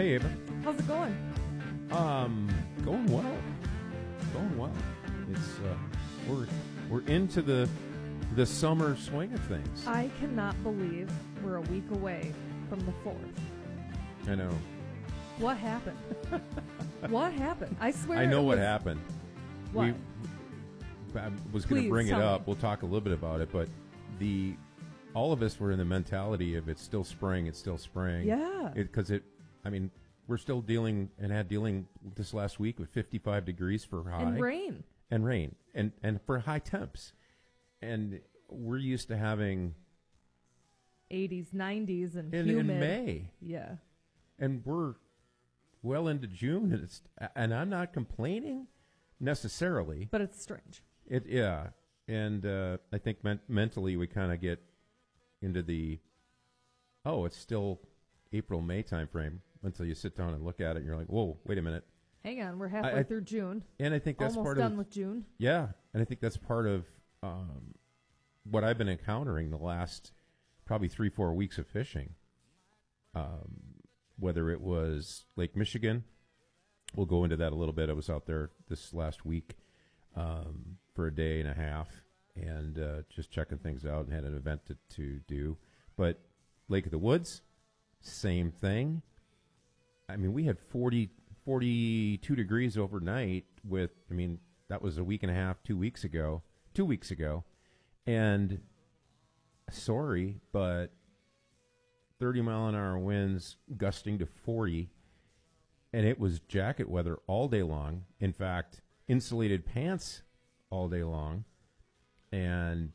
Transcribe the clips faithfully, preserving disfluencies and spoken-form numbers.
Hey, Ava. How's it going? Um, going well. Going well. It's uh, we're we're into the the summer swing of things. I cannot believe we're a week away from the fourth. I know. What happened? What happened? I swear. I know it what was- happened. What? We, I was going to Please bring it tell up. me. We'll talk a little bit about it, but the all of us were in the mentality of it's still spring. It's still spring. Yeah. Because it, I mean, we're still dealing and had dealing this last week with fifty-five degrees for high And rain. and rain and and for high temps, and we're used to having eighties, nineties, and in, humid. in May, Yeah. and we're well into June, and it's and I'm not complaining necessarily. But it's strange. It yeah, and uh, I think men- mentally we kind of get into the oh, it's still April May time frame until you sit down and look at it, and you're like, whoa, wait a minute. Hang on, we're halfway I- I- through June. And I think that's Almost part done of with June. yeah, and I think that's part of um, what I've been encountering the last probably three four weeks of fishing. Um, whether it was Lake Michigan, we'll go into that a little bit. I was out there this last week um, for a day and a half and uh, just checking things out and had an event to, to do. But Lake of the Woods, same thing. I mean, we had forty, forty-two degrees overnight with, I mean, that was a week and a half, two weeks ago, two weeks ago. And sorry, but thirty mile an hour winds gusting to forty. And it was jacket weather all day long. In fact, insulated pants all day long. And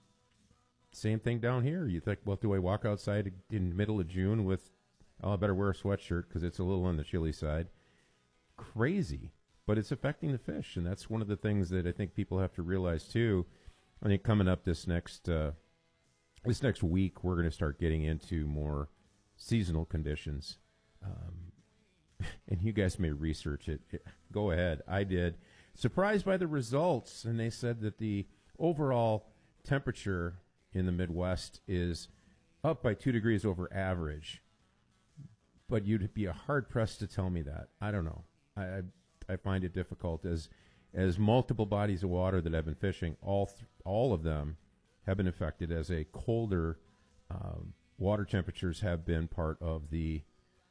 same thing down here. You think, well, do I walk outside in the middle of June with, oh, I better wear a sweatshirt because it's a little on the chilly side. Crazy. But it's affecting the fish. And that's one of the things that I think people have to realize, too. I think coming up this next uh, this next week, we're going to start getting into more seasonal conditions. Um, and you guys may research it. it. Go ahead. I did. Surprised by the results. And they said that the overall temperature in the Midwest is up by two degrees over average. But you'd be hard-pressed to tell me that. I don't know. I, I, I find it difficult. As as multiple bodies of water that I've been fishing, all th- all of them have been affected as a colder um, water temperatures have been part of the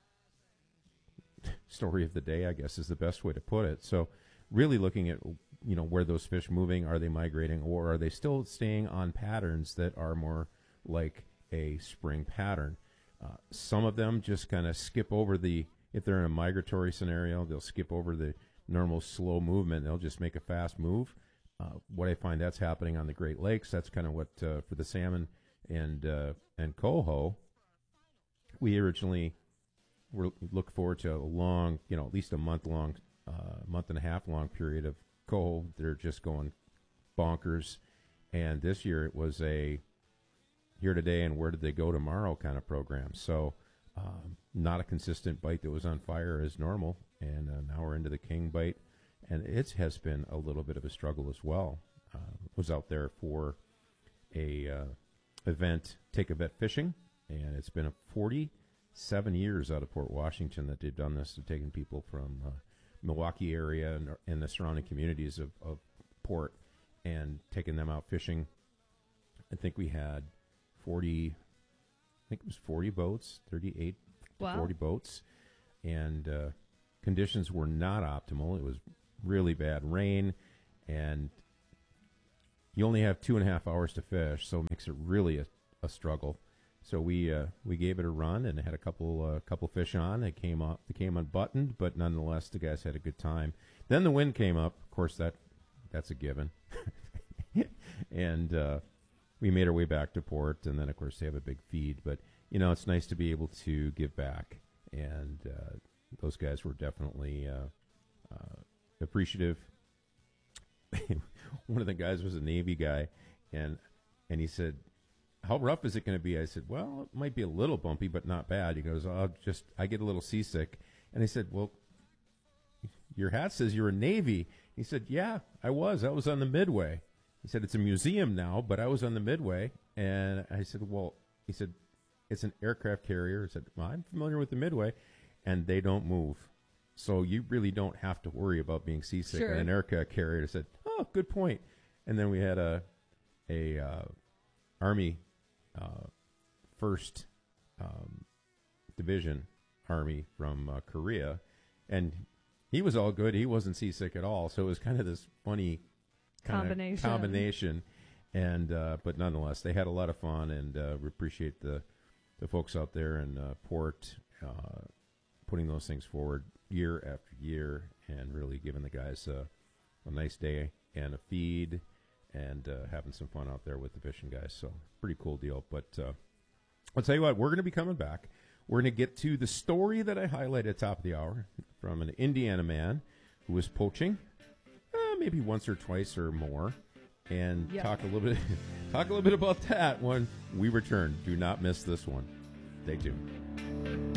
story of the day, I guess is the best way to put it. So really looking at, you know, where those fish moving, are they migrating, or are they still staying on patterns that are more like a spring pattern? Uh, some of them just kind of skip over the, if they're in a migratory scenario, they'll skip over the normal slow movement. They'll just make a fast move. Uh, what I find that's happening on the Great Lakes, that's kind of what, uh, for the salmon and uh, and coho, we originally were look forward to a long, you know, at least a month long, uh, month and a half long period of coho. They're just going bonkers. And this year it was a here today and where did they go tomorrow kind of program. So um, not a consistent bite that was on fire as normal. And uh, now we're into the king bite. And it has been a little bit of a struggle as well. Uh, was out there for a uh, event, Take a Vet Fishing, and it's been a forty-seven years out of Port Washington that they've done this, to taking people from uh, Milwaukee area and, and the surrounding communities of, of Port and taking them out fishing. I think we had forty, I think it was forty boats, thirty-eight Wow. to forty boats, and uh, conditions were not optimal. It was really bad rain, and you only have two and a half hours to fish, so it makes it really a, a struggle. So we uh, we gave it a run and had a couple uh, couple fish on. They came up, they came unbuttoned, but nonetheless the guys had a good time. Then the wind came up. Of course, that that's a given. And uh, we made our way back to port, and then of course they have a big feed. But you know, it's nice to be able to give back, and uh, those guys were definitely uh, uh, appreciative. One of the guys was a Navy guy, and and he said, how rough is it going to be? I said, well, it might be a little bumpy, but not bad. He goes, I'll just, I get a little seasick. And I said, well, your hat says you're a Navy. He said, yeah, I was. I was on the Midway. He said, it's a museum now, but I was on the Midway. And I said, well, he said, it's an aircraft carrier. I said, well, I'm familiar with the Midway. and they don't move. So you really don't have to worry about being seasick. Sure. And Erica carried it, said, "Oh, good point." And then we had a a uh, Army uh, first um, Division Army from uh, Korea, and he was all good. He wasn't seasick at all. So it was kind of this funny kind Combination. of combination. And uh, but nonetheless, they had a lot of fun, and uh, we appreciate the the folks out there in uh, Port uh, putting those things forward year after year, and really giving the guys uh, a nice day and a feed, and uh, having some fun out there with the fishing guys. So pretty cool deal. But uh, I'll tell you what, we're going to be coming back. We're going to get to the story that I highlighted at the top of the hour from an Indiana man who was poaching, uh, maybe once or twice or more, and Yep. talk a little bit talk a little bit about that when we return. Do not miss this one. Stay tuned.